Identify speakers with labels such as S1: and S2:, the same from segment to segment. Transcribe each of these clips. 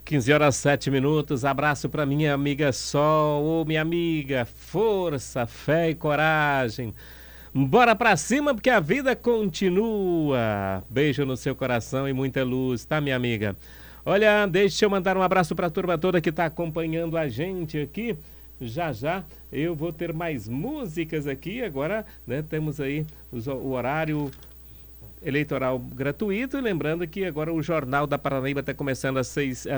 S1: 15 horas 7 minutos, abraço para minha amiga Sol, ô minha amiga, força, fé e coragem. Bora pra cima porque a vida continua. Beijo no seu coração e muita luz, tá, minha amiga? Olha, deixa eu mandar um abraço para a turma toda que está acompanhando a gente aqui. Já já eu vou ter mais músicas aqui. Agora, né, temos aí o horário eleitoral gratuito. Lembrando que agora o Jornal da Paranaíba está começando às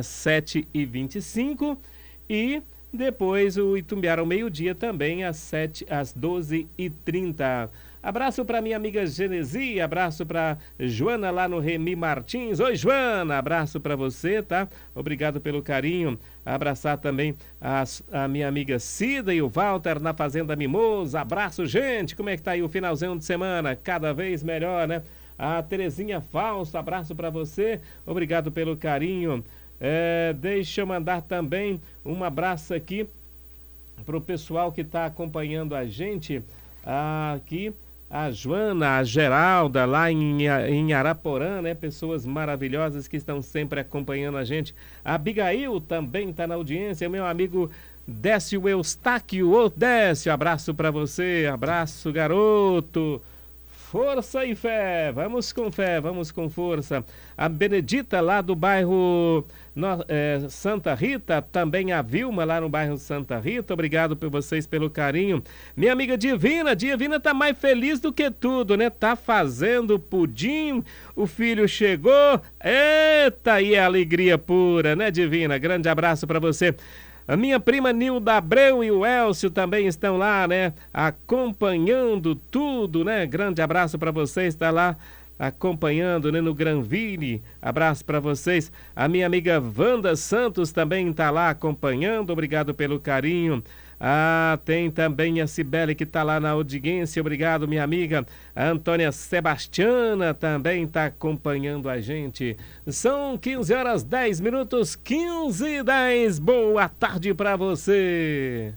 S1: 7h25 e depois o Itumbiara ao meio-dia também às 12h30. Abraço para minha amiga Genesi, abraço para Joana lá no Remy Martins. Oi, Joana, abraço para você, tá? Obrigado pelo carinho. Abraçar também a minha amiga Cida e o Walter na Fazenda Mimosa. Abraço, gente. Como é que tá aí o finalzinho de semana? Cada vez melhor, né? A Terezinha Fausto, abraço para você. Obrigado pelo carinho. Deixa eu mandar também um abraço aqui para o pessoal que está acompanhando a gente aqui. A Joana, a Geralda, lá em Araporã, né? Pessoas maravilhosas que estão sempre acompanhando a gente. A Abigail também está na audiência. Meu amigo Décio Eustáquio. Ô, Décio, abraço para você. Abraço, garoto. Força e fé, vamos com fé, vamos com força. A Benedita lá do bairro Santa Rita, também a Vilma lá no bairro Santa Rita, obrigado por vocês pelo carinho. Minha amiga Divina tá mais feliz do que tudo, né? Tá fazendo pudim, o filho chegou, eita, e é alegria pura, né, Divina? Grande abraço para você. A minha prima Nilda Abreu e o Elcio também estão lá, né? Acompanhando tudo, né? Grande abraço para vocês, está lá acompanhando, né? No Granville. Abraço para vocês. A minha amiga Wanda Santos também está lá acompanhando. Obrigado pelo carinho. Tem também a Cibele que está lá na audiência. Obrigado, minha amiga. A Antônia Sebastiana também está acompanhando a gente. São 15 horas 10 minutos, 15h10. Boa tarde para você.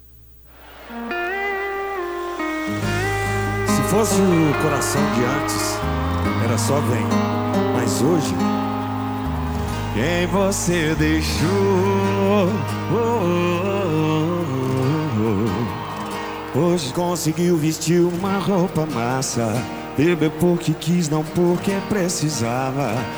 S2: Se fosse o coração de antes, era só vem. Mas hoje, quem você deixou? Hoje conseguiu vestir uma roupa massa, beber porque quis, não porque precisava.